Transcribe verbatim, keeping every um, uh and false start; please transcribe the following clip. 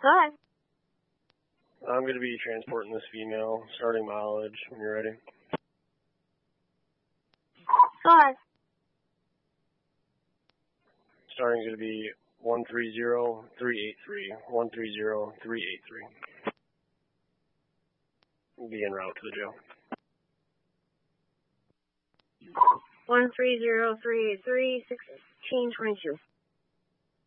Go ahead. I'm going to be transporting this female, starting mileage when you're ready. Go ahead. Starting is going to be one three zero three eight three. one three zero three eight three. Be en route to the jail. one three zero three eight three, sixteen twenty-two.